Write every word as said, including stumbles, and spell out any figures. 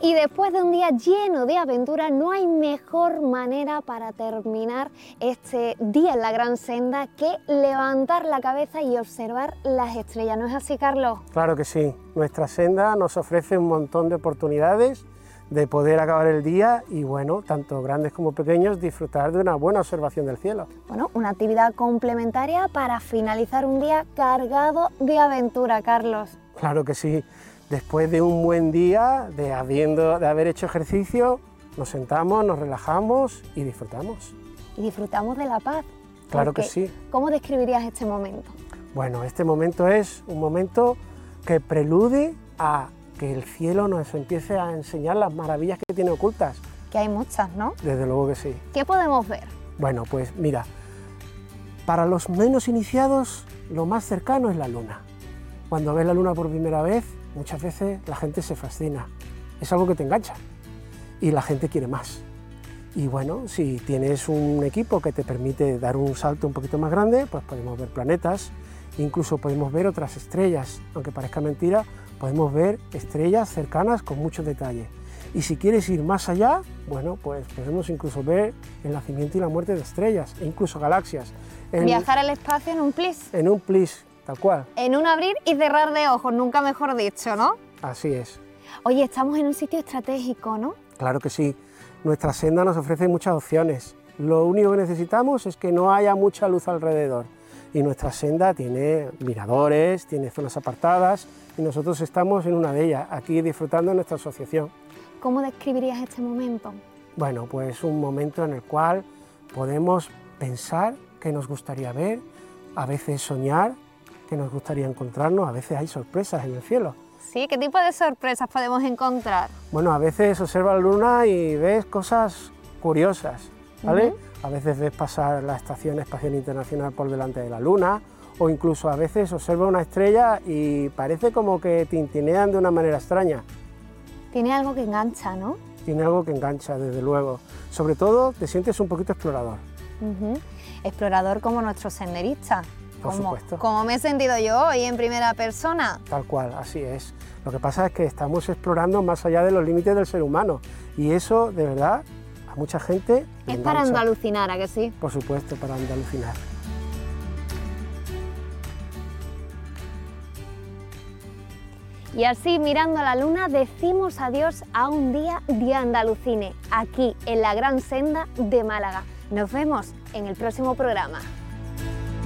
Y después de un día lleno de aventura, no hay mejor manera para terminar este día en la Gran Senda que levantar la cabeza y observar las estrellas. ¿No es así, Carlos? Claro que sí. Nuestra senda nos ofrece un montón de oportunidades de poder acabar el día y, bueno, tanto grandes como pequeños, disfrutar de una buena observación del cielo. Bueno, una actividad complementaria para finalizar un día cargado de aventura, Carlos. Claro que sí. Después de un buen día, de, habiendo, de haber hecho ejercicio, nos sentamos, nos relajamos y disfrutamos. Y disfrutamos de la paz. Claro que sí. ¿Cómo describirías este momento? Bueno, este momento es un momento que prelude a que el cielo nos empiece a enseñar las maravillas que tiene ocultas. Que hay muchas, ¿no? Desde luego que sí. ¿Qué podemos ver? Bueno, pues mira, para los menos iniciados, lo más cercano es la luna. Cuando ves la luna por primera vez, muchas veces la gente se fascina, es algo que te engancha y la gente quiere más. Y bueno, si tienes un equipo que te permite dar un salto un poquito más grande, pues podemos ver planetas, incluso podemos ver otras estrellas, aunque parezca mentira, podemos ver estrellas cercanas con mucho detalle. Y si quieres ir más allá, bueno, pues podemos incluso ver el nacimiento y la muerte de estrellas, e incluso galaxias. En, Viajar al espacio en un plis. En un plis. Tal cual. En un abrir y cerrar de ojos, nunca mejor dicho, ¿no? Así es. Oye, estamos en un sitio estratégico, ¿no? Claro que sí. Nuestra senda nos ofrece muchas opciones. Lo único que necesitamos es que no haya mucha luz alrededor. Y nuestra senda tiene miradores, tiene zonas apartadas y nosotros estamos en una de ellas, aquí disfrutando de nuestra asociación. ¿Cómo describirías este momento? Bueno, pues un momento en el cual podemos pensar qué nos gustaría ver, a veces soñar, que nos gustaría encontrarnos, a veces hay sorpresas en el cielo. Sí, ¿qué tipo de sorpresas podemos encontrar? Bueno, a veces observas la luna y ves cosas curiosas, ¿vale? Uh-huh. A veces ves pasar la Estación Espacial Internacional por delante de la luna, o incluso a veces observas una estrella y parece como que tintinean de una manera extraña. Tiene algo que engancha, ¿no? Tiene algo que engancha, desde luego. Sobre todo, te sientes un poquito explorador. Uh-huh. Explorador como nuestro senderista. Por supuesto. Como me he sentido yo hoy en primera persona. Tal cual, así es. Lo que pasa es que estamos explorando más allá de los límites del ser humano y eso, de verdad, a mucha gente es para andalucinar, ¿a que sí? Por supuesto, para andalucinar. Y así, mirando a la luna, decimos adiós a un día de Andalucine, aquí en la Gran Senda de Málaga. Nos vemos en el próximo programa.